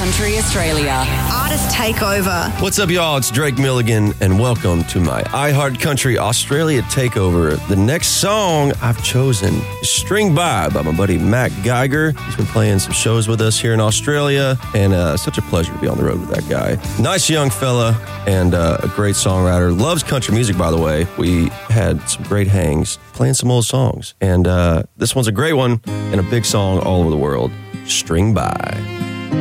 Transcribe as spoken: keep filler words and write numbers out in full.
Country Australia. Artist Takeover. What's up, y'all? It's Drake Milligan, and welcome to my iHeart Country Australia Takeover. The next song I've chosen is String By by my buddy Mac Geiger. He's been playing some shows with us here in Australia, and uh, such a pleasure to be on the road with that guy. Nice young fella, and uh, a great songwriter. Loves country music, by the way. We had some great hangs playing some old songs, and uh, this one's a great one and a big song all over the world. String By.